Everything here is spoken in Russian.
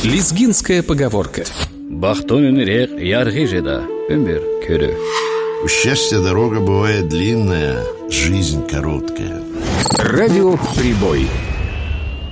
Лезгинская поговорка. Бахтоненрех яргижеда, умер körö. У счастья дорога бывает длинная, жизнь короткая. Радиоприбой.